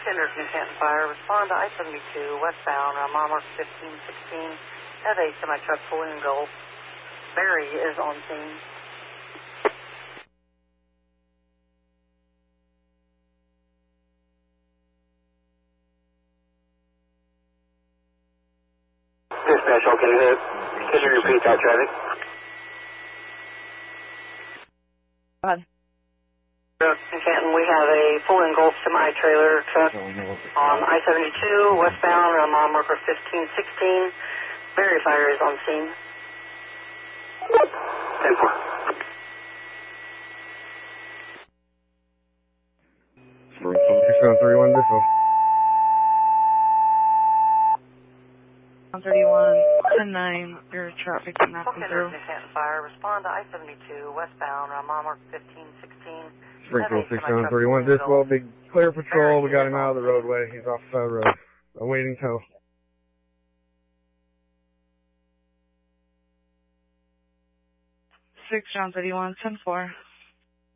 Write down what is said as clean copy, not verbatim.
Kendrick, New Canton Fire. Respond to I-72 westbound on mile marker 1516. Have a semi-truck fully engulfed. Barry is on scene. Dispatch, can you repeat that traffic? Go ahead. In Canton, we have a full engulfed semi-trailer truck on I-72 westbound on mile marker 1516. Barry Fire is on scene. 10-4. Spring 631 Bristol. 131, 10-9, your traffic is not through. New Canton Fire, respond to I-72 westbound on mile marker 1516. Springfield 631 Bristol, big clear patrol. We got him out of the roadway. He's off the road, awaiting tow. 6 John 31, 10-4.